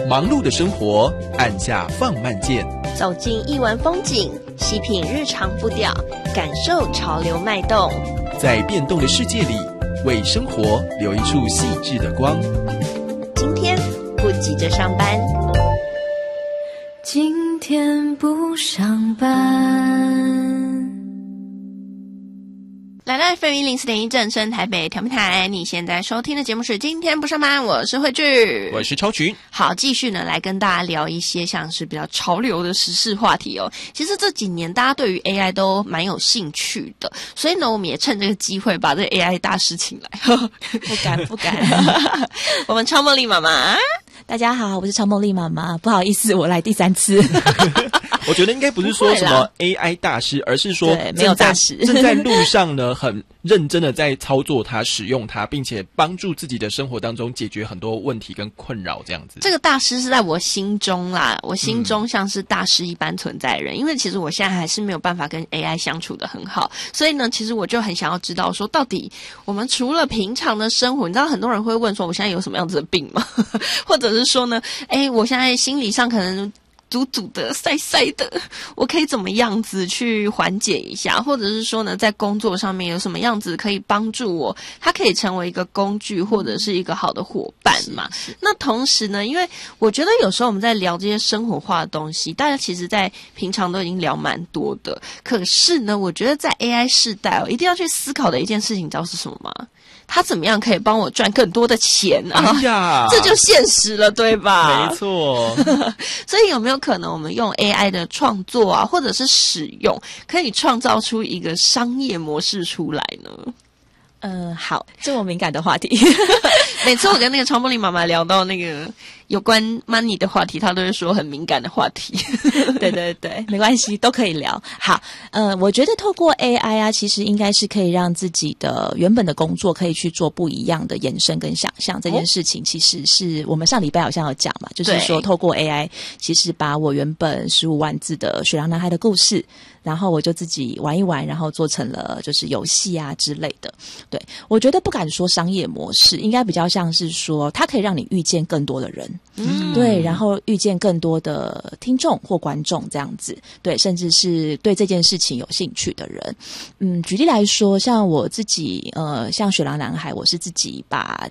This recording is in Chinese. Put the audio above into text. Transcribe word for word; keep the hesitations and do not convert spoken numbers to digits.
忙碌的生活，按下放慢键， 走进艺文风景，细品日常步调，感受潮流脉动。 在变动的世界里，为生活留一处细致的光。 今天不急着上班， 今天不上班。 来到 F M 一零四点一正声台北调频台，你现在收听的节目是今天不上班，我是慧聚， 我是超群。 好，继续呢来跟大家聊一些像是比较潮流的时事话题哦。其实这几年大家对于 A I 都蛮有兴趣的，所以呢我们也趁这个机会把这个 A I 大师请来。 不敢不敢。 我们超梦丽妈妈， 大家好，我是超梦丽妈妈，不好意思我来第三次。 我觉得应该不是说什么 A I 大师，而是说没有大师正在路上呢很认真的在操作它，使用它，并且帮助自己的生活当中解决很多问题跟困扰这样子。 这个大师是在我心中啦，我心中像是大师一般存在的人、嗯、因为其实我现在还是没有办法跟 A I 相处的很好，所以呢其实我就很想要知道说，到底我们除了平常的生活，你知道很多人会问说我现在有什么样子的病吗？或者是说呢诶我现在心理上可能堵堵的塞塞的，我可以怎么样子去缓解一下，或者是说呢在工作上面有什么样子可以帮助我，它可以成为一个工具或者是一个好的伙伴嘛。那同时呢，因为我觉得有时候我们在聊这些生活化的东西，大家其实在平常都已经聊蛮多的，可是呢我觉得在 A I 世代哦，一定要去思考的一件事情，你知道是什么吗？他怎么样可以帮我赚更多的钱啊？ 哎呀， 这就现实了，对吧？ 没错。 所以有没有可能我们用 A I 的创作啊，或者是使用，可以创造出一个商业模式出来呢？ 呃，好，这么敏感的话题。 每次我跟那个超梦丽妈妈聊到那个有关 money 的话题，她都会说很敏感的话题。 对对对，没关系，都可以聊。好，呃，我觉得透过 A I 啊，其实应该是可以让自己的原本的工作可以去做不一样的延伸跟想象。这件事情其实是我们上礼拜好像有讲嘛，就是说透过 A I， 其实把我原本十五万字的雪狼男孩的故事，然后我就自己玩一玩，然后做成了就是游戏啊之类的。对，我觉得不敢说商业模式，应该比较像是说它可以让你遇见更多的人，嗯，对，然后遇见更多的听众或观众这样子，对，甚至是对这件事情有兴趣的人。嗯，举例来说，像我自己，呃，像雪狼男孩，我是自己把